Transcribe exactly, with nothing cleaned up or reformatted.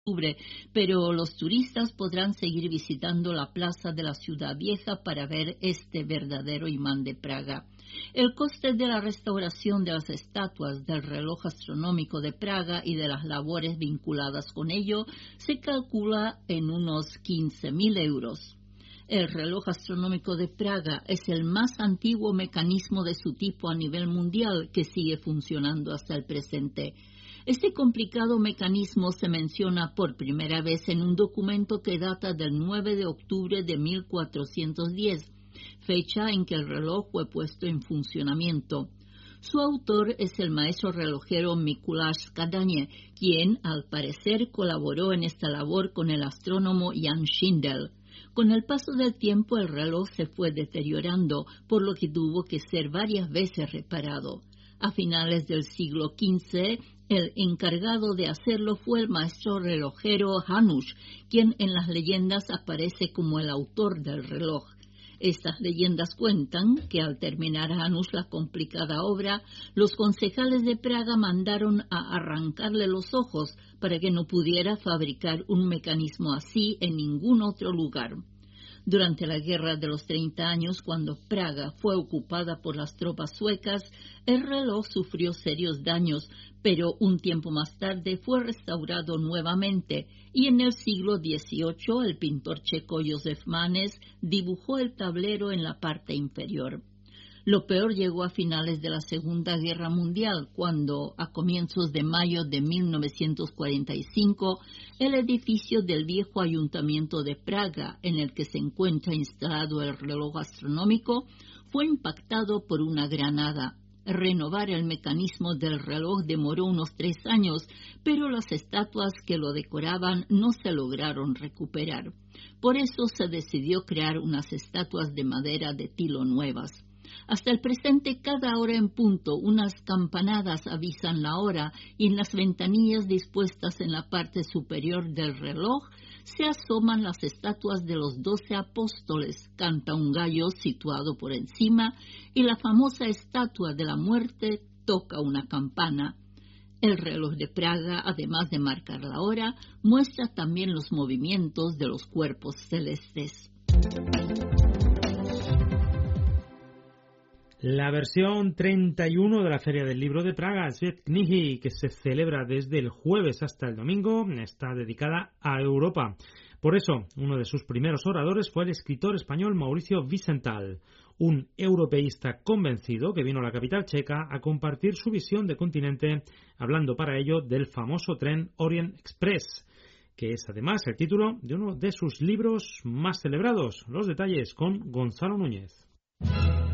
octubre, pero los turistas podrán seguir visitando la plaza de la Ciudad Vieja para ver este verdadero imán de Praga. El coste de la restauración de las estatuas del reloj astronómico de Praga y de las labores vinculadas con ello se calcula en unos quince mil euros. El reloj astronómico de Praga es el más antiguo mecanismo de su tipo a nivel mundial que sigue funcionando hasta el presente. Este complicado mecanismo se menciona por primera vez en un documento que data del nueve de octubre de mil cuatrocientos diez, fecha en que el reloj fue puesto en funcionamiento. Su autor es el maestro relojero Mikuláš Kadaně, quien al parecer colaboró en esta labor con el astrónomo Jan Schindel. Con el paso del tiempo el reloj se fue deteriorando, por lo que tuvo que ser varias veces reparado. A finales del siglo quince, el encargado de hacerlo fue el maestro relojero János, quien en las leyendas aparece como el autor del reloj. Estas leyendas cuentan que al terminar János la complicada obra, los concejales de Praga mandaron a arrancarle los ojos para que no pudiera fabricar un mecanismo así en ningún otro lugar. Durante la Guerra de los Treinta Años, cuando Praga fue ocupada por las tropas suecas, el reloj sufrió serios daños, pero un tiempo más tarde fue restaurado nuevamente y en el siglo dieciocho el pintor checo Josef Manes dibujó el tablero en la parte inferior. Lo peor llegó a finales de la Segunda Guerra Mundial, cuando, a comienzos de mayo de mil novecientos cuarenta y cinco, el edificio del viejo ayuntamiento de Praga, en el que se encuentra instalado el reloj astronómico, fue impactado por una granada. Renovar el mecanismo del reloj demoró unos tres años, pero las estatuas que lo decoraban no se lograron recuperar. Por eso se decidió crear unas estatuas de madera de tilo nuevas. Hasta el presente, cada hora en punto, unas campanadas avisan la hora y en las ventanillas dispuestas en la parte superior del reloj se asoman las estatuas de los doce apóstoles, canta un gallo situado por encima y la famosa estatua de la muerte toca una campana. El reloj de Praga, además de marcar la hora, muestra también los movimientos de los cuerpos celestes. La versión treinta y uno de la Feria del Libro de Praga, Svět-knihy, que se celebra desde el jueves hasta el domingo, está dedicada a Europa. Por eso, uno de sus primeros oradores fue el escritor español Mauricio Wiesenthal, un europeísta convencido que vino a la capital checa a compartir su visión de continente, hablando para ello del famoso tren Orient Express, que es además el título de uno de sus libros más celebrados. Los detalles con Gonzalo Núñez.